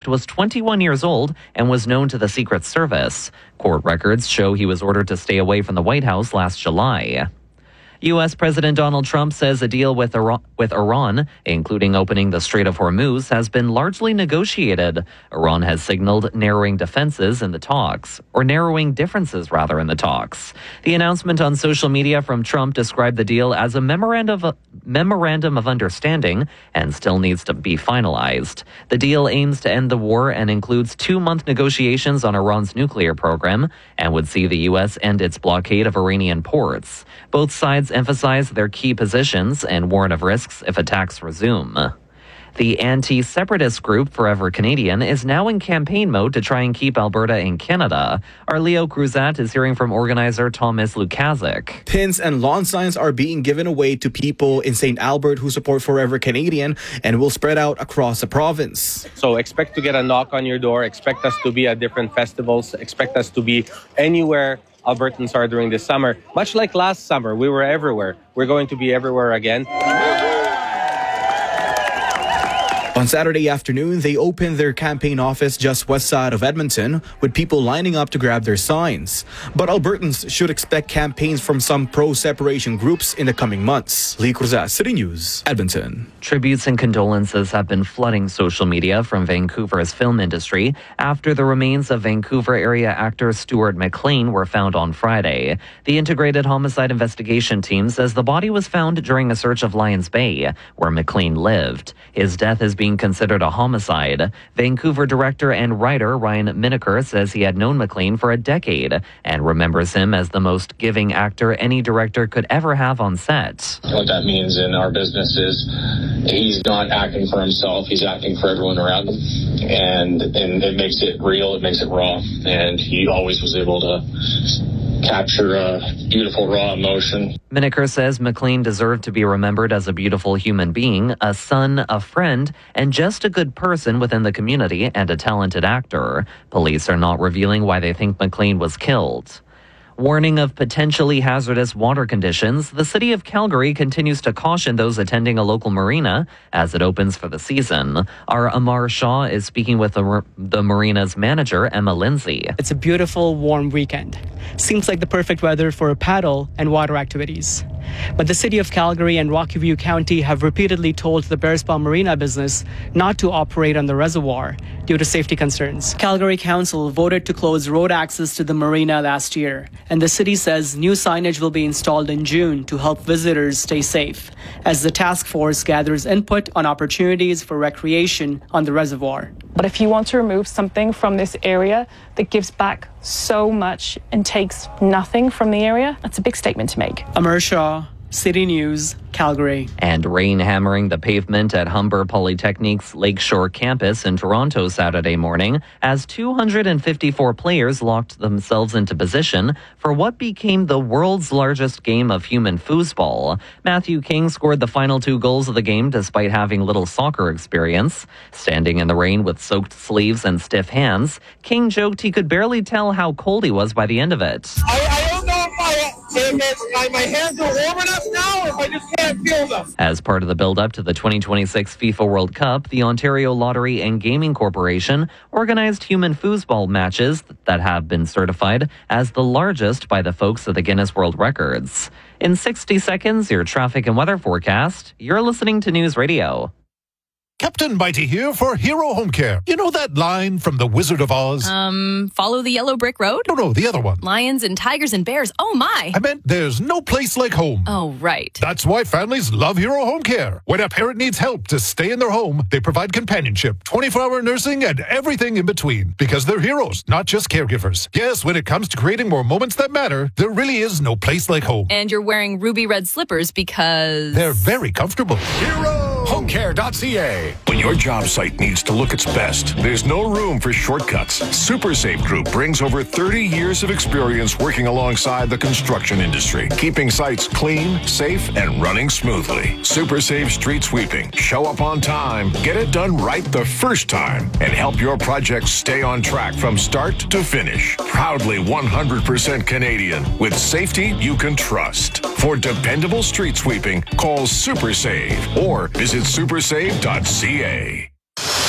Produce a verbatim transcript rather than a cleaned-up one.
was twenty-one years old and was known to the Secret Service. Court records show he was ordered to stay away from the White House last July. U S. President Donald Trump says a deal with Iran, with Iran, including opening the Strait of Hormuz, has been largely negotiated. Iran has signaled narrowing defenses in the talks, or narrowing differences, rather, in the talks. The announcement on social media from Trump described the deal as a memorandum of, memorandum of understanding and still needs to be finalized. The deal aims to end the war and includes two-month negotiations on Iran's nuclear program and would see the U S end its blockade of Iranian ports. Both sides emphasize their key positions and warn of risks if attacks resume. The anti-separatist group Forever Canadian is now in campaign mode to try and keep Alberta in Canada. Our Leo Cruzat is hearing from organizer Thomas Lukazik. Pins and lawn signs are being given away to people in Saint Albert who support Forever Canadian and will spread out across the province. So expect to get a knock on your door. Expect us to be at different festivals. Expect us to be anywhere Albertans are during this summer. Much like last summer, we were everywhere. We're going to be everywhere again. On Saturday afternoon, they opened their campaign office just west side of Edmonton, with people lining up to grab their signs. But Albertans should expect campaigns from some pro-separation groups in the coming months. Lee Cruzat, City News, Edmonton. Tributes and condolences have been flooding social media from Vancouver's film industry after the remains of Vancouver area actor Stuart McLean were found on Friday. The Integrated Homicide Investigation Team says the body was found during a search of Lions Bay, where McLean lived. His death is being considered a homicide. Vancouver director and writer Ryan Miniker says he had known McLean for a decade and remembers him as the most giving actor any director could ever have on set. What that means in our business is he's not acting for himself, he's acting for everyone around him. And, and it makes it real, it makes it raw. And he always was able to capture a beautiful, raw emotion. Miniker says McLean deserved to be remembered as a beautiful human being, a son, a friend, and just a good person within the community and a talented actor. Police are not revealing why they think McLean was killed. Warning of potentially hazardous water conditions, the city of Calgary continues to caution those attending a local marina as it opens for the season. Our Amar Shaw is speaking with the, the marina's manager, Emma Lindsay. It's a beautiful, warm weekend. Seems like the perfect weather for paddle and water activities. But the city of Calgary and Rocky View County have repeatedly told the Bearspaw Marina business not to operate on the reservoir due to safety concerns. Calgary Council voted to close road access to the marina last year, and the city says new signage will be installed in June to help visitors stay safe, as the task force gathers input on opportunities for recreation on the reservoir. But if you want to remove something from this area that gives back so much and takes nothing from the area, that's a big statement to make. Amar Shaw, City News, Calgary. And rain hammering the pavement at Humber Polytechnic's Lakeshore campus in Toronto Saturday morning as two hundred fifty-four players locked themselves into position for what became the world's largest game of human foosball. Matthew King scored the final two goals of the game despite having little soccer experience. Standing in the rain with soaked sleeves and stiff hands, King joked he could barely tell how cold he was by the end of it. I, I don't know if, I, if it's, my hands are warm enough now or if I just can't feel them. As part of the build-up to the twenty twenty-six FIFA World Cup, the Ontario Lottery and Gaming Corporation organized human foosball matches that have been certified as the largest by the folks at the Guinness World Records. In sixty seconds, your traffic and weather forecast. You're listening to News Radio. Captain Mighty here for Hero Home Care. You know that line from The Wizard of Oz? Um, follow the yellow brick road? No, no, the other one. Lions and tigers and bears. Oh, my. I meant there's no place like home. Oh, right. That's why families love Hero Home Care. When a parent needs help to stay in their home, they provide companionship, twenty-four hour nursing, and everything in between. Because they're heroes, not just caregivers. Yes, when it comes to creating more moments that matter, there really is no place like home. And you're wearing ruby red slippers because... they're very comfortable. Hero Home Care dot C A. When your job site needs to look its best, there's no room for shortcuts. SuperSafe Group brings over thirty years of experience working alongside the construction industry, keeping sites clean, safe, and running smoothly. SuperSafe Street Sweeping. Show up on time, get it done right the first time, and help your projects stay on track from start to finish. Proudly one hundred percent Canadian, with safety you can trust. For dependable street sweeping, call SuperSave or visit super save dot C A.